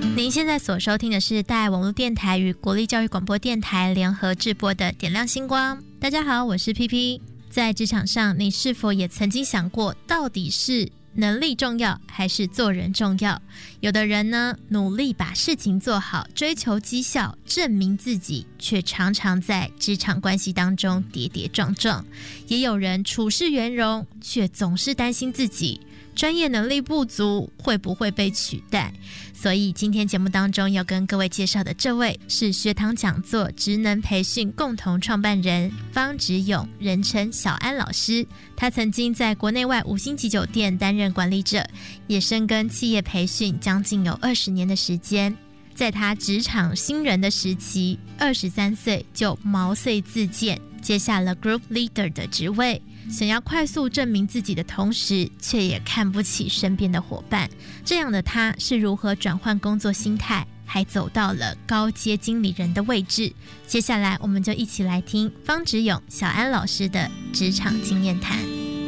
您现在所收听的是大爱网络电台与国立教育广播电台联合制播的点亮星光。大家好，我是 PP。 在职场上，你是否也曾经想过，到底是能力重要还是做人重要？有的人呢，努力把事情做好，追求绩效，证明自己，却常常在职场关系当中跌跌撞撞。也有人处事圆融，却总是担心自己专业能力不足，会不会被取代？所以今天节目当中要跟各位介绍的这位是学堂讲座职能培训共同创办人方植勇，人称小安老师。他曾经在国内外5星级酒店担任管理者，也深耕企业培训将近有20年的时间。在他职场新人的时期，23岁就毛遂自荐，接下了 Group Leader 的职位。想要快速证明自己的同时，却也看不起身边的伙伴。这样的他是如何转换工作心态，还走到了高阶经理人的位置？接下来我们就一起来听方植勇小安老师的职场经验谈。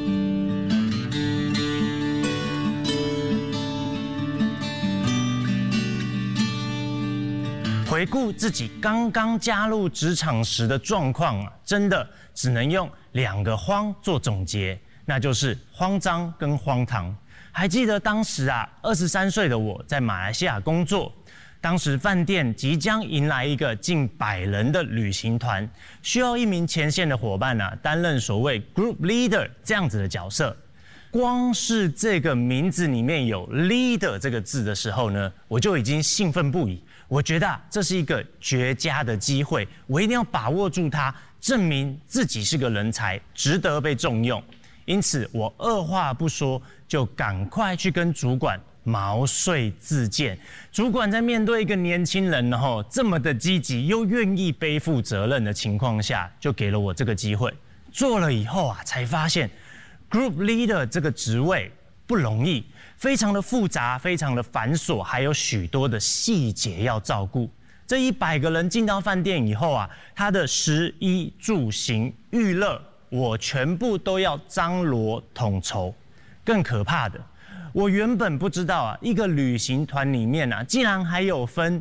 回顾自己刚刚加入职场时的状况啊，真的只能用2个慌做总结，那就是慌张跟荒唐。还记得当时啊，23岁的我在马来西亚工作，当时饭店即将迎来一个近100人的旅行团，需要一名前线的伙伴啊，担任所谓 Group Leader 这样子的角色。光是这个名字里面有 Leader 这个字的时候呢，我就已经兴奋不已。我觉得这是一个绝佳的机会，我一定要把握住它，证明自己是个人才，值得被重用。因此，我二话不说，就赶快去跟主管毛遂自荐。主管在面对一个年轻人这么的积极又愿意背负责任的情况下，就给了我这个机会。做了以后啊，才发现 Group Leader 这个职位不容易，非常的复杂，非常的繁琐，还有许多的细节要照顾。这100个人进到饭店以后啊，他的食衣住行娱乐，我全部都要张罗统筹。更可怕的，我原本不知道啊，一个旅行团里面啊，竟然还有分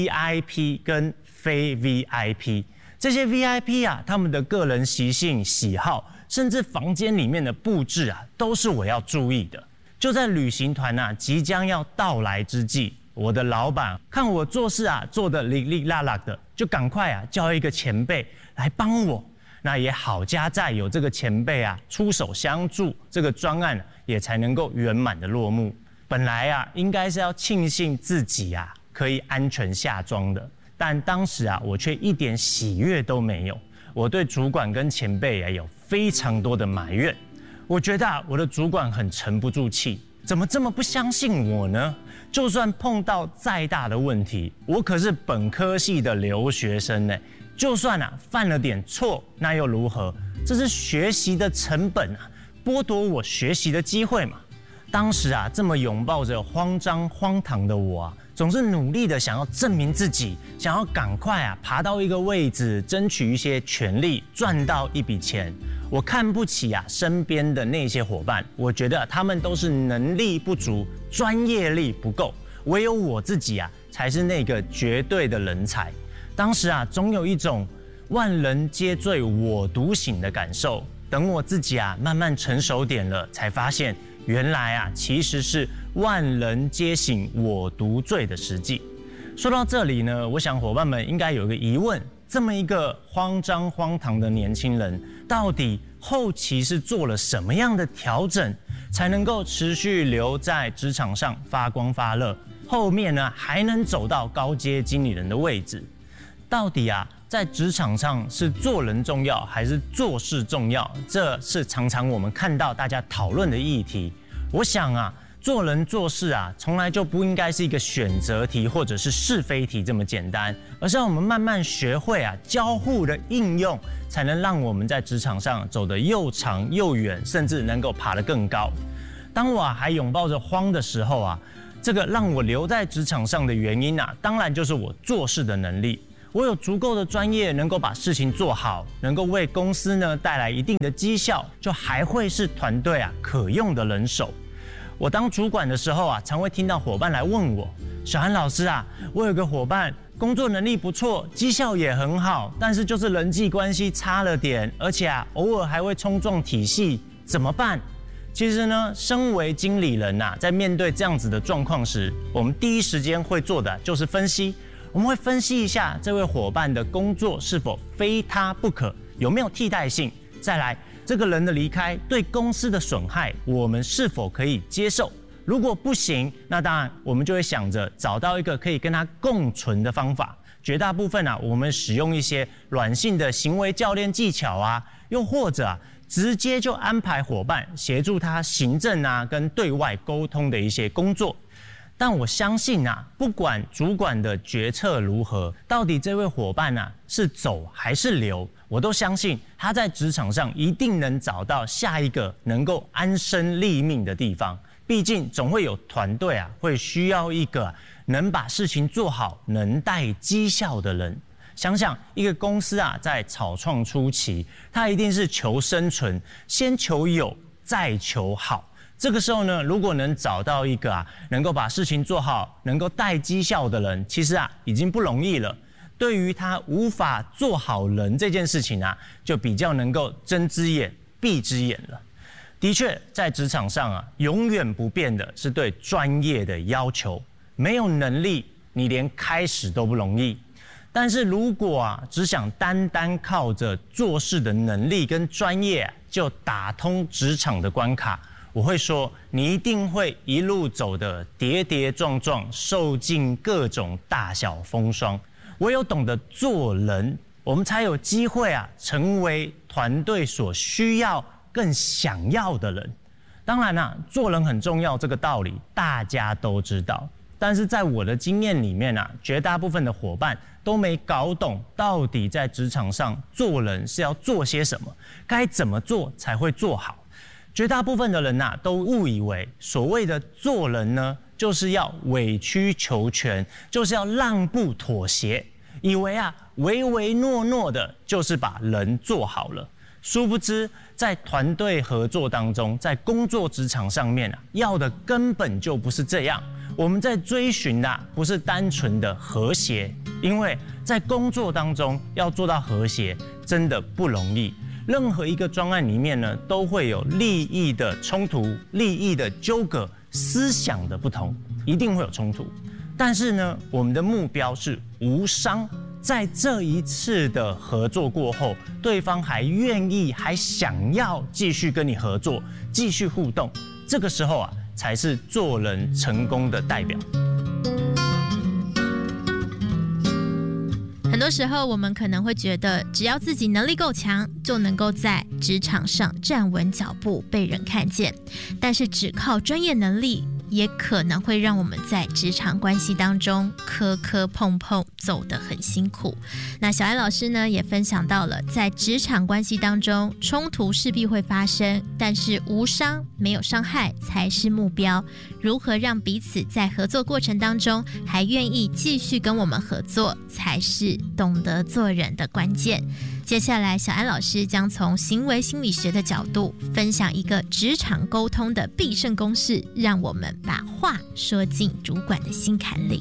VIP 跟非 VIP。这些 VIP 啊，他们的个人习性、喜好，甚至房间里面的布置啊，都是我要注意的。就在旅行团啊即将要到来之际，我的老板看我做事啊做得哩哩啦啦的，就赶快啊叫一个前辈来帮我。那也好家在有这个前辈啊出手相助，这个专案也才能够圆满的落幕。本来啊应该是要庆幸自己啊可以安全下庄的，但当时啊我却一点喜悦都没有。我对主管跟前辈也有非常多的埋怨。我觉得啊，我的主管很沉不住气，怎么这么不相信我呢？就算碰到再大的问题，我可是本科系的留学生呢。就算啊犯了点错，那又如何？这是学习的成本啊，剥夺我学习的机会嘛。当时啊，这么拥抱着慌张荒唐的我啊，总是努力的想要证明自己，想要赶快啊爬到一个位置，争取一些权利，赚到一笔钱。我看不起啊身边的那些伙伴，我觉得他们都是能力不足，专业力不够，唯有我自己啊才是那个绝对的人才。当时啊，总有一种万人皆醉我独醒的感受。等我自己啊慢慢成熟点了，才发现原来啊其实是万人皆醒我独醉的实际。说到这里呢，我想伙伴们应该有一个疑问：这么一个慌张荒唐的年轻人，到底后期是做了什么样的调整，才能够持续留在职场上发光发热？后面呢还能走到高阶经理人的位置？到底啊，在职场上是做人重要还是做事重要？这是常常我们看到大家讨论的议题。我想啊，做人做事啊，从来就不应该是一个选择题或者是是非题这么简单，而是让我们慢慢学会啊交互的应用，才能让我们在职场上走得又长又远，甚至能够爬得更高。当我还拥抱着慌的时候啊，这个让我留在职场上的原因啊，当然就是我做事的能力。我有足够的专业，能够把事情做好，能够为公司呢带来一定的绩效，就还会是团队啊可用的人手。我当主管的时候啊，常会听到伙伴来问我， 小安老师啊，我有个伙伴工作能力不错，绩效也很好，但是就是人际关系差了点，而且啊偶尔还会冲撞体系，怎么办？其实呢，身为经理人啊，在面对这样子的状况时，我们第一时间会做的就是分析。我们会分析一下这位伙伴的工作是否非他不可，有没有替代性。再来，这个人的离开对公司的损害，我们是否可以接受？如果不行，那当然我们就会想着找到一个可以跟他共存的方法。绝大部分啊，我们使用一些软性的行为教练技巧啊，又或者啊，直接就安排伙伴协助他行政啊跟对外沟通的一些工作。但我相信啊，不管主管的决策如何，到底这位伙伴啊是走还是留，我都相信他在职场上一定能找到下一个能够安身立命的地方。毕竟总会有团队啊，会需要一个能把事情做好、能带绩效的人。想想一个公司啊，在草创初期，它一定是求生存，先求有，再求好。这个时候呢，如果能找到一个能够把事情做好、能够带绩效的人，其实已经不容易了。对于他无法做好人这件事情就比较能够睁只眼闭只眼了。的确，在职场上永远不变的是对专业的要求。没有能力，你连开始都不容易。但是如果只想单单靠着做事的能力跟专业就打通职场的关卡，我会说，你一定会一路走得跌跌撞撞，受尽各种大小风霜。唯有懂得做人，我们才有机会成为团队所需要、更想要的人。当然做人很重要，这个道理大家都知道。但是在我的经验里面绝大部分的伙伴都没搞懂，到底在职场上做人是要做些什么，该怎么做才会做好。绝大部分的人都误以为所谓的做人呢，就是要委曲求全，就是要让步妥协，以为唯唯诺诺的就是把人做好了。殊不知，在团队合作当中，在工作职场上面要的根本就不是这样。我们在追寻的不是单纯的和谐，因为在工作当中要做到和谐真的不容易。任何一个专案里面呢，都会有利益的冲突、利益的纠葛、思想的不同，一定会有冲突。但是呢，我们的目标是无伤。在这一次的合作过后，对方还愿意、还想要继续跟你合作、继续互动，这个时候才是做人成功的代表。 很多时候，我们可能会觉得，只要自己能力够强，就能够在职场上站稳脚步，被人看见。但是，只靠专业能力，也可能会让我们在职场关系当中磕磕碰碰，走得很辛苦。那小安老师呢，也分享到了，在职场关系当中，冲突势必会发生，但是无伤没有伤害才是目标。如何让彼此在合作过程当中还愿意继续跟我们合作，才是懂得做人的关键。接下来，小安老师将从行为心理学的角度分享一个职场沟通的必胜公式，让我们把话说进主管的心坎里。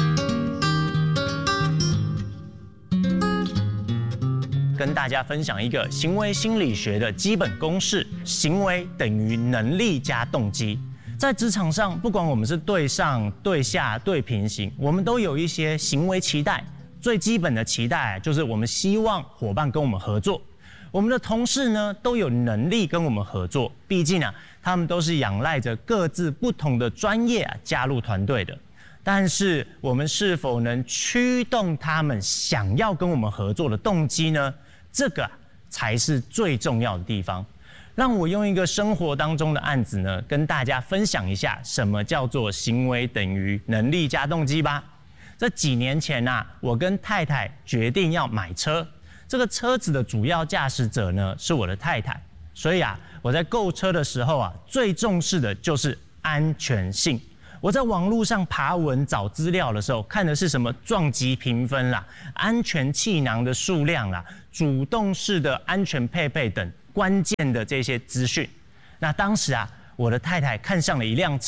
跟大家分享一个行为心理学的基本公式：行为等于能力加动机。在职场上，不管我们是对上、对下、对平行，我们都有一些行为期待。最基本的期待就是我们希望伙伴跟我们合作，我们的同事呢都有能力跟我们合作，毕竟他们都是仰赖着各自不同的专业加入团队的。但是我们是否能驱动他们想要跟我们合作的动机呢？这个才是最重要的地方。让我用一个生活当中的案子呢，跟大家分享一下什么叫做行为等于能力加动机吧。这几年前我跟太太决定要买车，这个车子的主要驾驶者呢是我的太太，所以我在购车的时候最重视的就是安全性。我在网络上爬文找资料的时候，看的是什么撞击评分啦、安全气囊的数量啦、主动式的安全配备等关键的这些资讯。那当时我的太太看上了一辆车，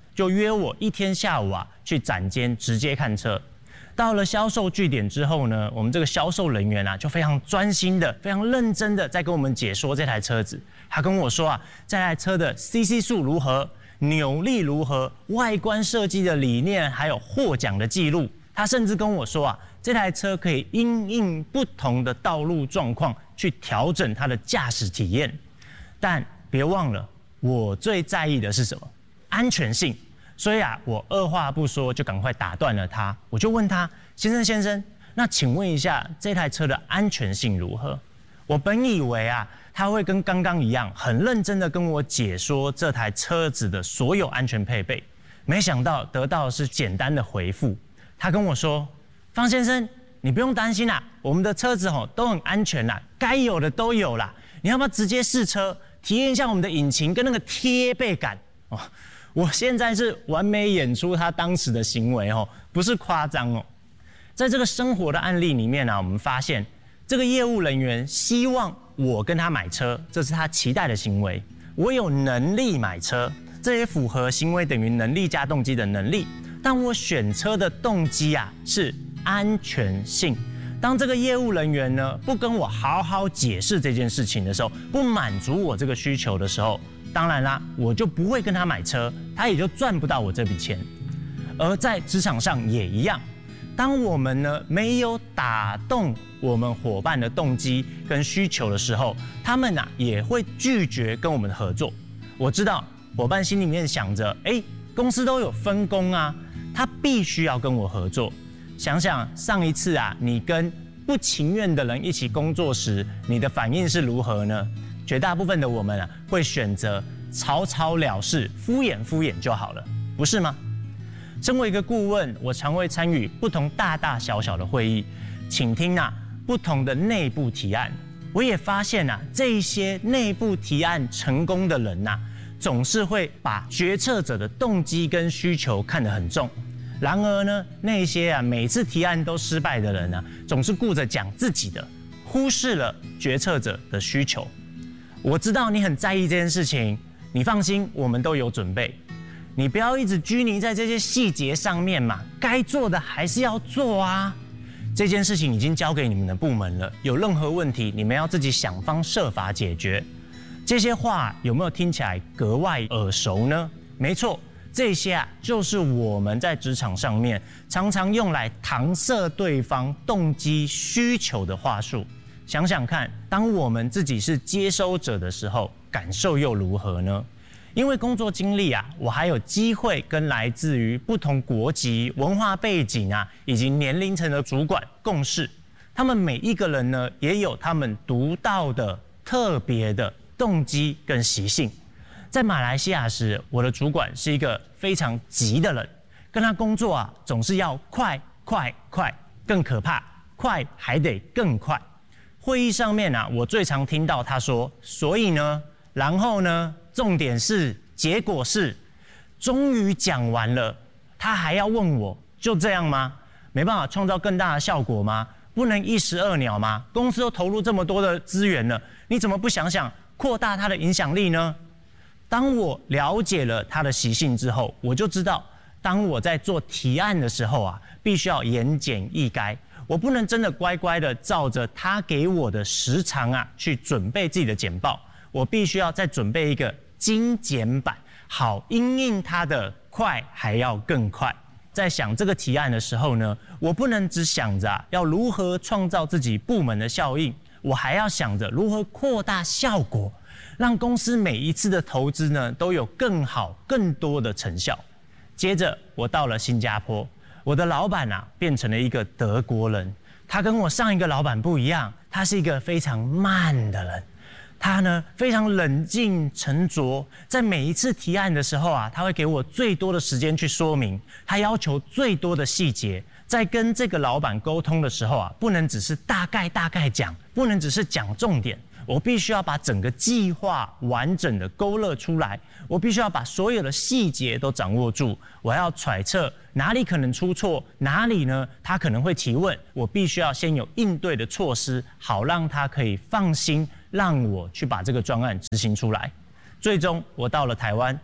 就约我一天下午去展间直接看车。到了销售据点之后呢，我们这个销售人员就非常专心的、非常认真的在跟我们解说这台车子。他跟我说这台车的 CC 数如何，扭力如何，外观设计的理念，还有获奖的记录。他甚至跟我说这台车可以因应不同的道路状况去调整它的驾驶体验。但别忘了，我最在意的是什么？安全性。所以我二话不说就赶快打断了他。我就问他：先生，那请问一下，这台车的安全性如何？我本以为他会跟刚刚一样，很认真的跟我解说这台车子的所有安全配备。没想到得到的是简单的回复。他跟我说：方先生，你不用担心我们的车子都很安全该有的都有啦。你要不要直接试车，体验一下我们的引擎跟那个贴背感？我现在是完美演出他当时的行为不是夸张在这个生活的案例里面我们发现这个业务人员希望我跟他买车，这是他期待的行为。我有能力买车，这也符合行为等于能力加动机的能力。但我选车的动机是安全性。当这个业务人员呢不跟我好好解释这件事情的时候，不满足我这个需求的时候，当然啦，我就不会跟他买车，他也就赚不到我这笔钱。而在职场上也一样，当我们呢没有打动我们伙伴的动机跟需求的时候，他们也会拒绝跟我们合作。我知道伙伴心里面想着，公司都有分工他必须要跟我合作。想想上一次你跟不情愿的人一起工作时，你的反应是如何呢？绝大部分的我们会选择草草了事，敷衍就好了，不是吗？身为一个顾问，我常会参与不同大大小小的会议，倾听不同的内部提案。我也发现这些内部提案成功的人总是会把决策者的动机跟需求看得很重。然而呢，那些每次提案都失败的人总是顾着讲自己的，忽视了决策者的需求。我知道你很在意这件事情，你放心，我们都有准备。你不要一直拘泥在这些细节上面嘛，该做的还是要做这件事情已经交给你们的部门了，有任何问题，你们要自己想方设法解决。这些话有没有听起来格外耳熟呢？没错，这些就是我们在职场上面常常用来搪塞对方动机需求的话术。想想看，当我们自己是接收者的时候，感受又如何呢？因为工作经历我还有机会跟来自于不同国籍、文化背景以及年龄层的主管共事。他们每一个人呢，也有他们独到的、特别的动机跟习性。在马来西亚时，我的主管是一个非常急的人，跟他工作总是要快，更可怕，快还得更快。会议上面我最常听到他说：所以呢，然后呢，重点是，结果是，终于讲完了，他还要问我，就这样吗？没办法创造更大的效果吗？不能一石二鸟吗？公司都投入这么多的资源了，你怎么不想想扩大他的影响力呢？当我了解了他的习性之后，我就知道，当我在做提案的时候必须要言简意赅。我不能真的乖乖的照着他给我的时长去准备自己的简报，我必须要再准备一个精简版，好因应他的快还要更快。在想这个提案的时候呢，我不能只想着要如何创造自己部门的效应，我还要想着如何扩大效果，让公司每一次的投资呢都有更好更多的成效。接着我到了新加坡，我的老板变成了一个德国人，他跟我上一个老板不一样，他是一个非常慢的人，他呢非常冷静沉着，在每一次提案的时候他会给我最多的时间去说明，他要求最多的细节，在跟这个老板沟通的时候不能只是大概讲，不能只是讲重点，我必须要把整个计划完整的勾勒出来，我必须要把所有的细节都掌握住，我要揣测哪里可能出错，哪里呢他可能会提问，我必须要先有应对的措施，好让他可以放心让我去把这个专案执行出来。最终我到了台湾，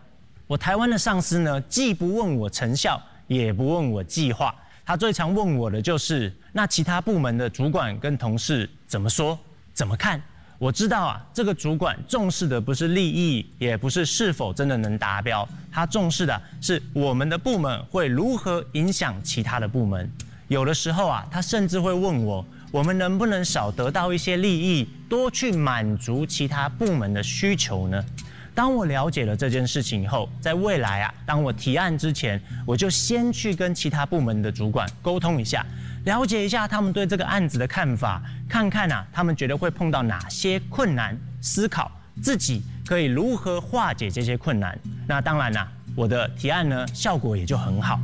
我台湾的上司呢，既不问我成效，也不问我计划，他最常问我的就是，那其他部门的主管跟同事怎么说，怎么看？我知道啊，这个主管重视的不是利益，也不是是否真的能达标，他重视的是我们的部门会如何影响其他的部门。有的时候啊，他甚至会问我们能不能少得到一些利益，多去满足其他部门的需求呢？当我了解了这件事情以后，在未来啊，当我提案之前，我就先去跟其他部门的主管沟通一下，了解一下他们对这个案子的看法，看看啊，他们觉得会碰到哪些困难，思考自己可以如何化解这些困难。那当然啦，我的提案呢，效果也就很好。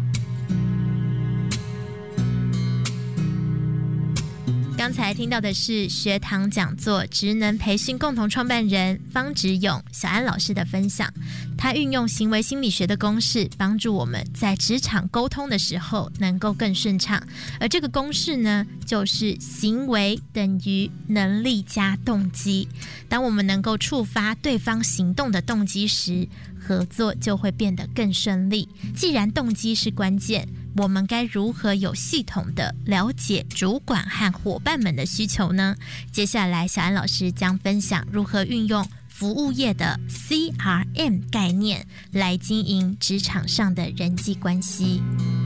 刚才听到的是学堂讲座职能培训共同创办人方植勇小安老师的分享。他运用行为心理学的公式，帮助我们在职场沟通的时候能够更顺畅。而这个公式呢，就是行为等于能力加动机。当我们能够触发对方行动的动机时，合作就会变得更顺利。既然动机是关键，我们该如何有系统的了解主管和伙伴们的需求呢？接下来小安老师将分享如何运用服务业的 CRM 概念来经营职场上的人际关系。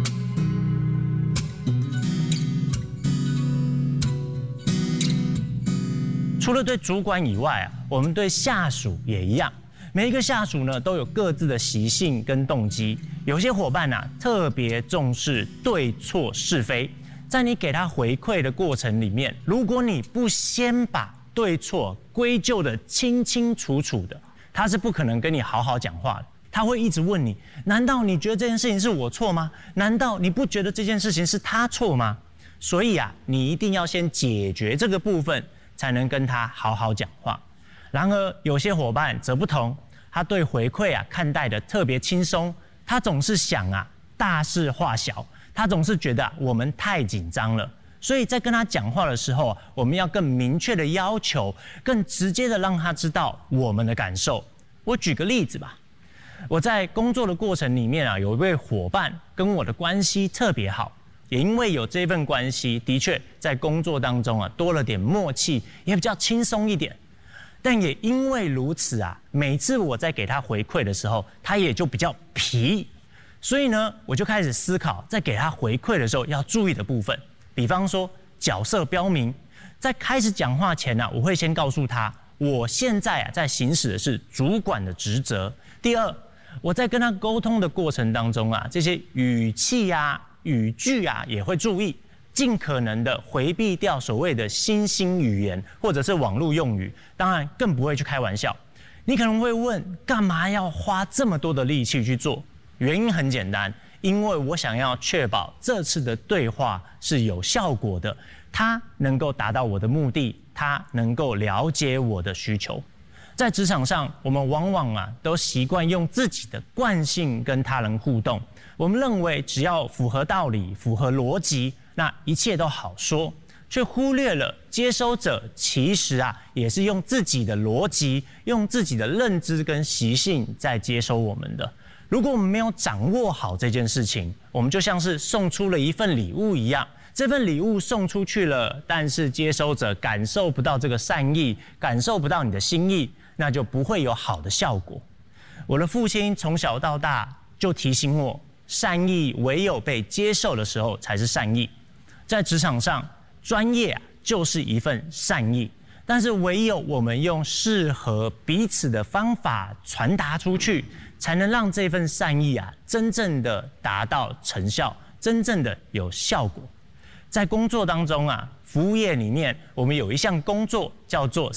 除了对主管以外啊，我们对下属也一样。每一个下属呢，都有各自的习性跟动机。有些伙伴啊，特别重视对错是非，在你给他回馈的过程里面，如果你不先把对错归咎的清清楚楚的，他是不可能跟你好好讲话的。他会一直问你：难道你觉得这件事情是我错吗？难道你不觉得这件事情是他错吗？所以啊，你一定要先解决这个部分，才能跟他好好讲话。然而，有些伙伴则不同，他对回馈啊看待的特别轻松。他总是想啊大事化小，他总是觉得我们太紧张了，所以在跟他讲话的时候，我们要更明确的要求，更直接的让他知道我们的感受。我举个例子吧，我在工作的过程里面啊，有一位伙伴跟我的关系特别好，也因为有这份关系，的确在工作当中啊多了点默契，也比较轻松一点。但也因为如此啊，每次我在给他回馈的时候，他也就比较皮。所以呢，我就开始思考，在给他回馈的时候要注意的部分。比方说角色标明，在开始讲话前啊，我会先告诉他，我现在啊在行使的是主管的职责。第二，我在跟他沟通的过程当中啊，这些语气啊、语句啊也会注意。尽可能的回避掉所谓的新兴语言或者是网络用语，当然更不会去开玩笑。你可能会问，干嘛要花这么多的力气去做？原因很简单，因为我想要确保这次的对话是有效果的，它能够达到我的目的，它能够了解我的需求。在职场上，我们往往啊都习惯用自己的惯性跟他人互动，我们认为只要符合道理、符合逻辑，那一切都好说，却忽略了接收者其实啊也是用自己的逻辑、用自己的认知跟习性在接收我们的。如果我们没有掌握好这件事情，我们就像是送出了一份礼物一样，这份礼物送出去了，但是接收者感受不到这个善意，感受不到你的心意，那就不会有好的效果。我的父亲从小到大就提醒我，善意唯有被接受的时候才是善意。在职场上，专业啊就是一份善意，但是唯有我们用适合彼此的方法传达出去，才能让这份善意啊真正的达到成效，真正的有效果。在工作当中啊，服务业里面，我们有一项工作叫做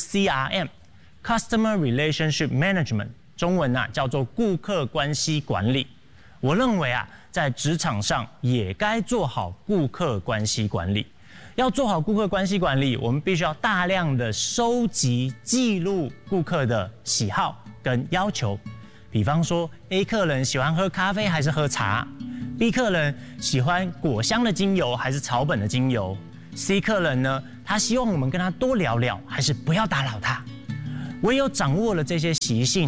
CRM。Customer Relationship Management， 中文啊叫做顾客关系管理。我认为啊，在职场上也该做好顾客关系管理。要做好顾客关系管理，我们必须要大量的收集、记录顾客的喜好跟要求。比方说 ，A 客人喜欢喝咖啡还是喝茶 ？B 客人喜欢果香的精油还是草本的精油 ？C 客人呢，他希望我们跟他多聊聊，还是不要打扰他？唯有掌握了这些习性啊，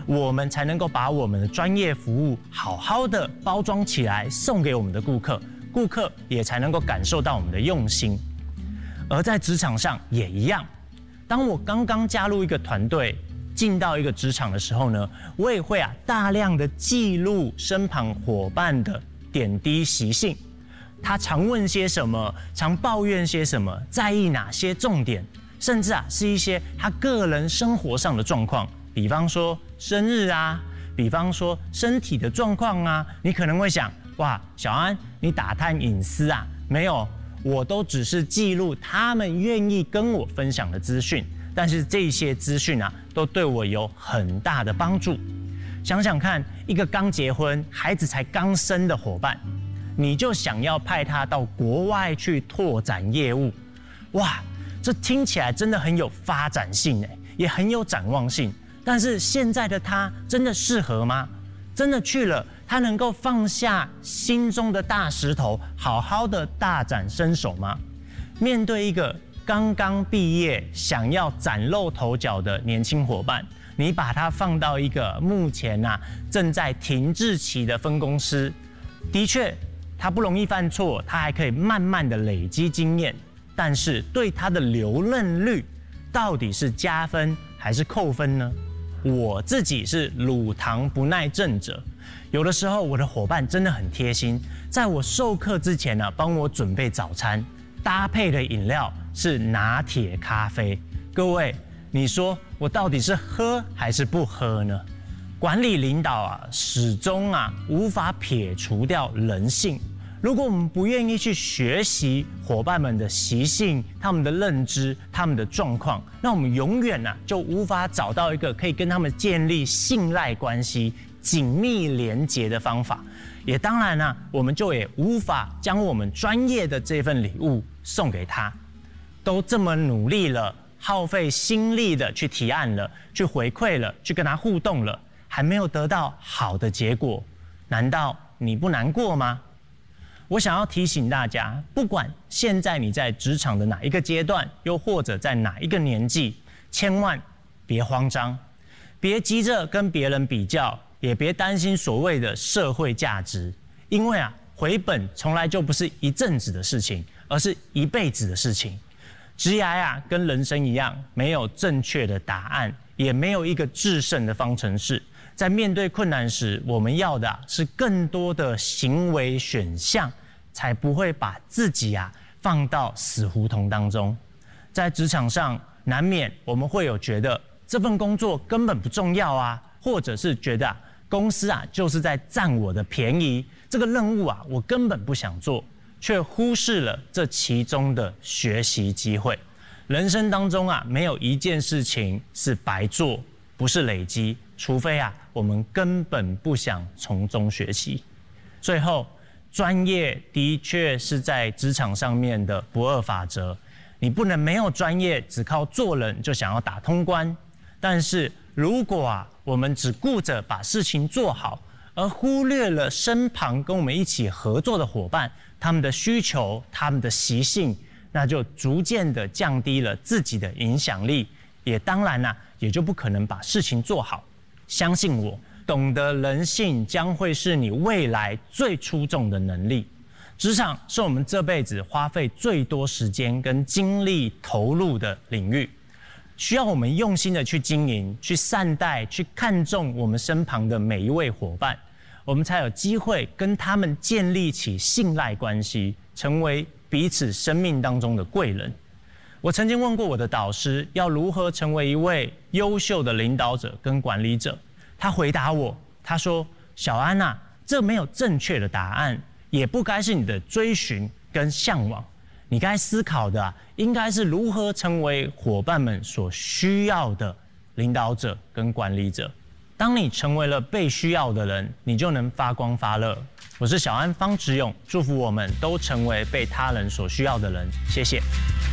我们才能够把我们的专业服务好好的包装起来，送给我们的顾客，顾客也才能够感受到我们的用心。而在职场上也一样，当我刚刚加入一个团队，进到一个职场的时候呢，我也会大量的记录身旁伙伴的点滴习性，他常问些什么，常抱怨些什么，在意哪些重点，甚至是一些他个人生活上的状况，比方说生日啊，比方说身体的状况啊，你可能会想，哇，小安，你打探隐私啊？没有，我都只是记录他们愿意跟我分享的资讯，但是这些资讯都对我有很大的帮助。想想看，一个刚结婚、孩子才刚生的伙伴，你就想要派他到国外去拓展业务，哇，这听起来真的很有发展性也很有展望性。但是现在的他真的适合吗？真的去了，他能够放下心中的大石头，好好的大展身手吗？面对一个刚刚毕业、想要崭露头角的年轻伙伴，你把他放到一个目前正在停滞期的分公司，的确，他不容易犯错，他还可以慢慢的累积经验，但是对他的留任率到底是加分还是扣分呢？我自己是乳糖不耐症者，有的时候我的伙伴真的很贴心，在我授课之前帮我准备早餐，搭配的饮料是拿铁咖啡。各位，你说我到底是喝还是不喝呢？管理领导始终无法撇除掉人性。如果我们不愿意去学习伙伴们的习性、他们的认知、他们的状况，那我们永远就无法找到一个可以跟他们建立信赖关系、紧密连结的方法。也当然我们就也无法将我们专业的这份礼物送给他。都这么努力了，耗费心力的去提案了，去回馈了，去跟他互动了，还没有得到好的结果，难道你不难过吗？我想要提醒大家，不管现在你在职场的哪一个阶段，又或者在哪一个年纪，千万别慌张，别急着跟别人比较，也别担心所谓的社会价值，因为回本从来就不是一阵子的事情，而是一辈子的事情。职涯跟人生一样，没有正确的答案，也没有一个制胜的方程式。在面对困难时，我们要的是更多的行为选项，才不会把自己放到死胡同当中。在职场上，难免我们会有觉得这份工作根本不重要或者是觉得公司就是在占我的便宜，这个任务我根本不想做，却忽视了这其中的学习机会。人生当中没有一件事情是白做，不是累积，除非我们根本不想从中学习。最后，专业的确是在职场上面的不二法则，你不能没有专业，只靠做人就想要打通关。但是如果我们只顾着把事情做好，而忽略了身旁跟我们一起合作的伙伴，他们的需求、他们的习性，那就逐渐的降低了自己的影响力，也当然也就不可能把事情做好。相信我，懂得人性将会是你未来最出众的能力。职场是我们这辈子花费最多时间跟精力投入的领域，需要我们用心的去经营、去善待、去看重我们身旁的每一位伙伴，我们才有机会跟他们建立起信赖关系，成为彼此生命当中的贵人。我曾经问过我的导师，要如何成为一位优秀的领导者跟管理者，他回答我，他说：小安这没有正确的答案，也不该是你的追寻跟向往，你该思考的应该是如何成为伙伴们所需要的领导者跟管理者。当你成为了被需要的人，你就能发光发热。我是小安方直勇，祝福我们都成为被他人所需要的人。谢谢。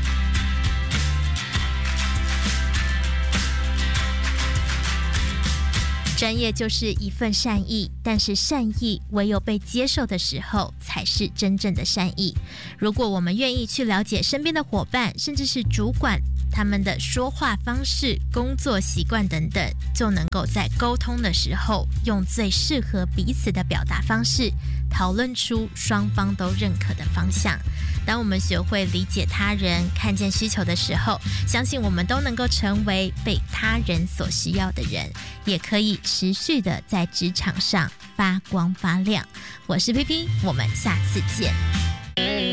专业就是一份善意，但是善意唯有被接受的时候，才是真正的善意。如果我们愿意去了解身边的伙伴，甚至是主管， 他们的说话方式、工作习惯等等，就能够在沟通的时候用最适合彼此的表达方式，讨论出双方都认可的方向。当我们学会理解他人、看见需求的时候，相信我们都能够成为被他人所需要的人，也可以持续的在职场上发光发亮。我是 PP， 我们下次见。